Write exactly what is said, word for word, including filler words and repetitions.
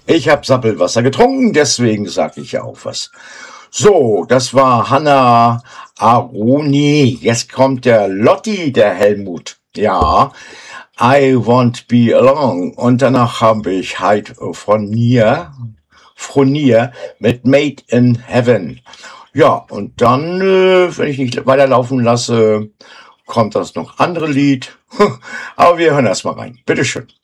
Ich habe Sappelwasser getrunken, deswegen sage ich ja auch was. So, das war Hanna Aroni. Jetzt kommt der Lotti, der Helmut. Ja, I Won't Be Alone. Und danach habe ich Heid von Nier, Fronier mit Made in Heaven. Ja, und dann, äh, wenn ich nicht weiterlaufen lasse, kommt das noch andere Lied. Aber wir hören erst mal rein. Bitteschön.